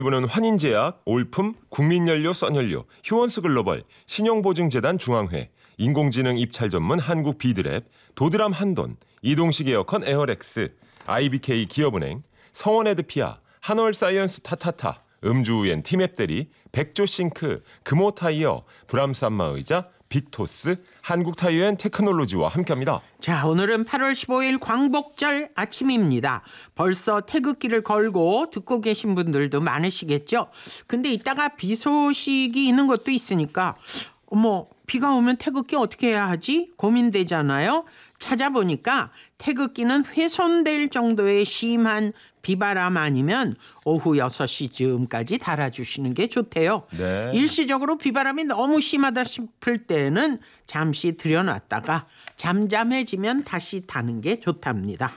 이번은 환인제약, 올품, 국민연료, 써연료, 휴원수글로벌, 신용보증재단 중앙회, 인공지능 입찰 전문 한국 비드랩, 도드람 한돈, 이동식 에어컨 에어렉스, IBK 기업은행, 성원에드피아, 한월사이언스 타타타, 음주우엔 티맵대리, 백조싱크, 금호타이어, 브람스 안마의자, 빅토스, 한국타이어앤 테크놀로지와 함께합니다. 자, 오늘은 8월 15일 광복절 아침입니다. 벌써 태극기를 걸고 듣고 계신 분들도 많으시겠죠? 근데 이따가 비 소식이 있는 것도 있으니까 어머, 비가 오면 태극기 어떻게 해야 하지? 고민되잖아요. 찾아보니까 태극기는 훼손될 정도의 심한 비바람 아니면 오후 6시 즈음까지 달아주시는 게 좋대요. 네. 일시적으로 비바람이 너무 심하다 싶을 때는 잠시 들여놨다가 잠잠해지면 다시 다는 게 좋답니다.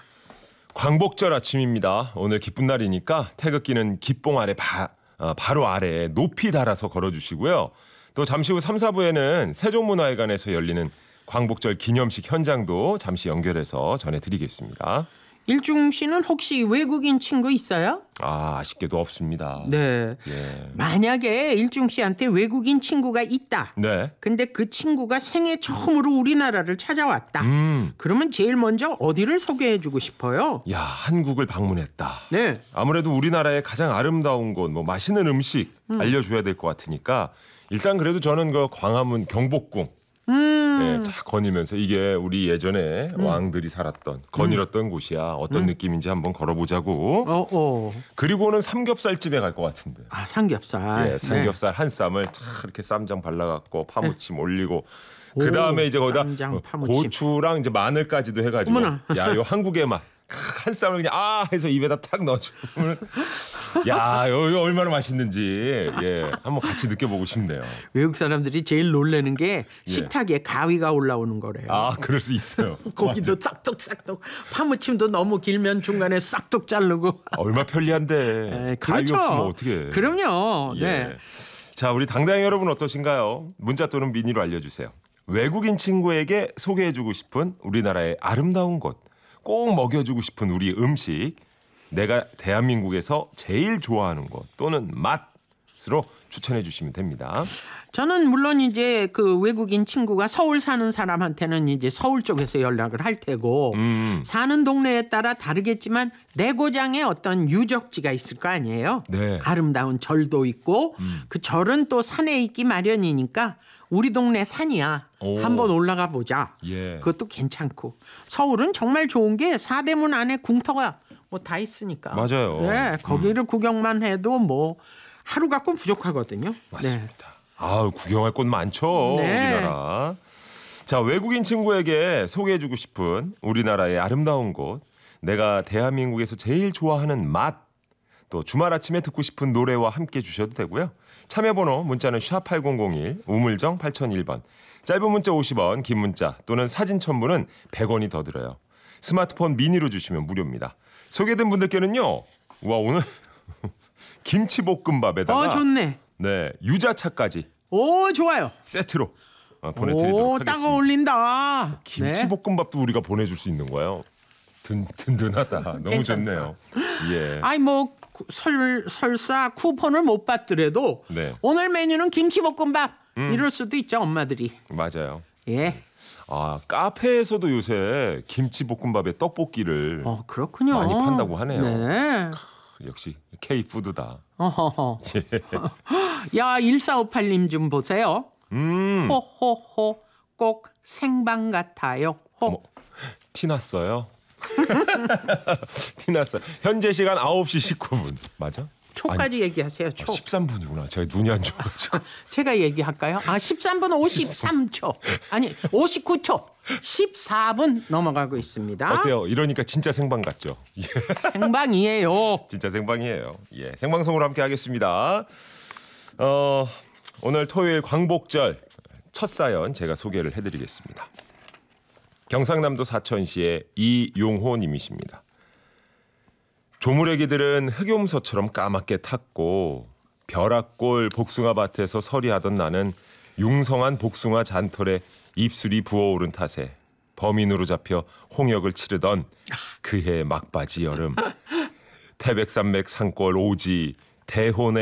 광복절 아침입니다. 오늘 기쁜 날이니까 태극기는 깃봉 아래 바로 아래에 높이 달아서 걸어주시고요. 또 잠시 후 3, 4부에는 세종문화회관에서 열리는 광복절 기념식 현장도 잠시 연결해서 전해드리겠습니다. 일중 씨는 혹시 외국인 친구 있어요? 아쉽게도 없습니다. 네. 예. 만약에 일중 씨한테 외국인 친구가 있다. 네. 근데 그 친구가 생애 처음으로 우리나라를 찾아왔다. 음. 그러면 제일 먼저 어디를 소개해주고 싶어요? 야, 한국을 방문했다. 네. 아무래도 우리나라의 가장 아름다운 곳, 맛있는 음식 알려줘야 될 것 같으니까 일단 그래도 저는 그 광화문 경복궁 네, 쫙 거닐면서 이게 우리 예전에 왕들이 살았던 거닐었던 곳이야. 어떤 느낌인지 한번 걸어보자고. 그리고는 삼겹살집에 갈 것 같은데. 아, 삼겹살. 예, 삼겹살 한 쌈을 쫙 이렇게 쌈장 발라갖고 파무침 올리고. 그 다음에 이제 거기다 쌈장, 파무침. 고추랑 이제 마늘까지도 해가지고. 어머나. 야, 요 한국의 맛. 한 쌈을 그냥 해서 입에다 탁 넣어주면 야, 이거 얼마나 맛있는지 한번 같이 느껴보고 싶네요. 외국 사람들이 제일 놀라는 게 식탁에 가위가 올라오는 거래요. 그럴 수 있어요. 고기도 싹둑싹둑, 파무침도 너무 길면 중간에 싹둑 자르고. 얼마 편리한데. 가위 그렇죠. 없으면 어떻게? 그럼요. 네. 자, 우리 당당 여러분 어떠신가요? 문자 또는 미니로 알려주세요. 외국인 친구에게 소개해주고 싶은 우리나라의 아름다운 곳, 꼭 먹여주고 싶은 우리 음식, 내가 대한민국에서 제일 좋아하는 것 또는 맛으로 추천해 주시면 됩니다. 저는 물론 이제 그 외국인 친구가 서울 사는 사람한테는 이제 서울 쪽에서 연락을 할 테고 사는 동네에 따라 다르겠지만 내 고장에 어떤 유적지가 있을 거 아니에요. 네. 아름다운 절도 있고 그 절은 또 산에 있기 마련이니까 우리 동네 산이야. 한번 올라가 보자. 예. 그것도 괜찮고. 서울은 정말 좋은 게 사대문 안에 궁터가 뭐 다 있으니까. 맞아요. 네, 거기를 구경만 해도 뭐 하루 갖고 부족하거든요. 맞습니다. 구경할 곳 많죠. 네. 우리나라. 자, 외국인 친구에게 소개해주고 싶은 우리나라의 아름다운 곳, 내가 대한민국에서 제일 좋아하는 맛, 또 주말 아침에 듣고 싶은 노래와 함께 주셔도 되고요. 참여번호 문자는 샵8001 우물정 8001번, 짧은 문자 50원, 긴 문자 또는 사진 첨부는 100원이 더 들어요. 스마트폰 미니로 주시면 무료입니다. 소개된 분들께는요. 와, 오늘 김치볶음밥에다가 좋네. 네, 유자차까지 오, 좋아요. 세트로 보내드리도록 하겠습니다. 딱 어울린다. 김치볶음밥도 우리가 보내줄 수 있는 거예요. 든든하다. 너무 괜찮다. 좋네요. 예. 아이 뭐 설사 쿠폰을 못 받더라도 네. 오늘 메뉴는 김치볶음밥 이럴 수도 있죠, 엄마들이. 맞아요. 예. 카페에서도 요새 김치볶음밥에 떡볶이를 그렇군요. 많이 판다고 하네요. 네. 역시 K푸드다. 어허허. 예. 야, 1458님 좀 보세요. 호호호 꼭 생방 같아요. 어머, 티났어요? 티났어요. 현재 시간 9시 19분. 맞아? 초까지 얘기하세요. 초. 13분이구나. 제가 눈이 안 좋아가지고. 제가 얘기할까요? 13분 53초. 아니, 59초. 14분 넘어가고 있습니다. 어때요? 이러니까 진짜 생방 같죠? 생방이에요. 진짜 생방이에요. 예, 생방송으로 함께 하겠습니다. 오늘 토요일 광복절 첫 사연 제가 소개를 해드리겠습니다. 경상남도 사천시의 이용호 님이십니다. 조물애기들은 흑염소처럼 까맣게 탔고 벼락골 복숭아밭에서 서리하던 나는 융성한 복숭아 잔털에 입술이 부어오른 탓에 범인으로 잡혀 홍역을 치르던 그해 막바지 여름 태백산맥 산골 오지 대혼의